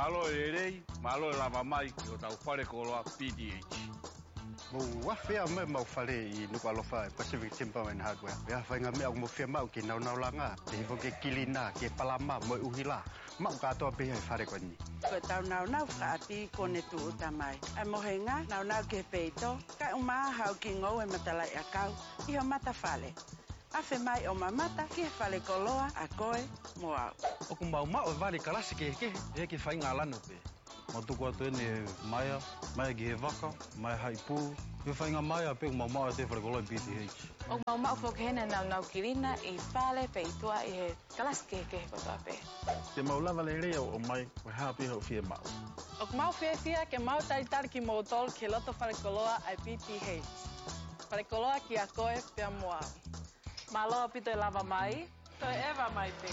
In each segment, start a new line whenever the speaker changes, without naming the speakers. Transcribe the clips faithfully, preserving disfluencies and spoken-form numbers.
malo e rei, malo e lava mai ki o tau whare koloa P D H.
Mo whawhia me mau whare I nuku alofa Pacific Timberland Hardware. Wea whainga mea o mo whia mau ki nau nau langa. Te hifo ke kilina, ke palama, mo uhila. Mau katoa beha I whare koni.
Ko tau nau nau whaati kone tu utamai. Ai mohenga, nau nau ke peito. Kai umaa hau ki ngau e matalai a kau. Iho mata whale. Afe mai o mamata ki whale koloa a koe mo au.
O ku mau mau e wari karasi ke ke e ke whainga lanu pe. Mo tuku atu ene maia, maia ki he waka, maia hai pū. He whainga maia pe ku mau mau e te whare koloa P D H.
O mau mau whokehene nau nau kirina I whale pe itua I he karasi ke ke kotoa pe.
Te mau lava le rea o mai, we hapi hau fia mau.
O ku mau fia fia ke mau taritari ki mau tol ke loto whare koloa ai P T H. Whare koloa ki a koe pia mo au. Malo pito e lava mai, to e eva mai pe.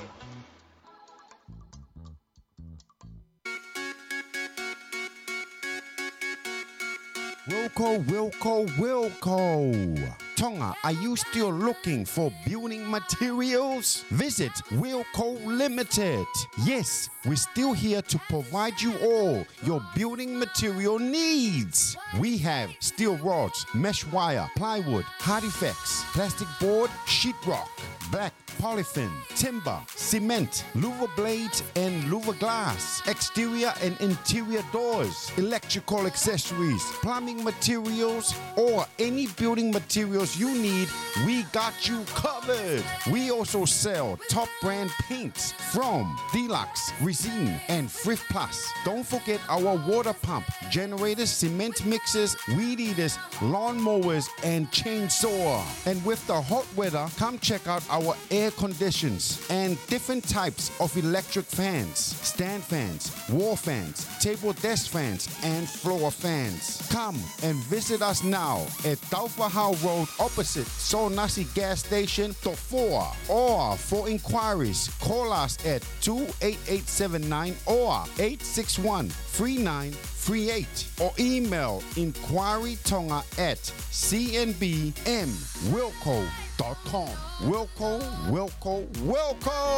Wilco, Wilco, Wilco. Tonga, are you still looking for building materials? Visit Wilco Limited. Yes, we're still here to provide you all your building material needs. We have steel rods, mesh wire, plywood, hard effects, plastic board, sheetrock, black polythene, timber, cement, louver blades and louver glass, exterior and interior doors, electrical accessories, plumbing materials, or any building materials you need, we got you covered. We also sell top brand paints from Deluxe, Resin, and Frith Plus. Don't forget our water pump, generators, cement mixers, weed eaters, lawn mowers, and chainsaw. And with the hot weather, come check out our air conditions and different types of electric fans, stand fans, wall fans, table desk fans, and floor fans. Come and visit us now at Taufahau Road opposite Sol Nasi gas station, Tofoa. Or for inquiries, call us at two eight eight seven nine or eight six one three nine three eight or email inquirytonga at c n b m wilco dot com. Wilco, Wilco, Wilco!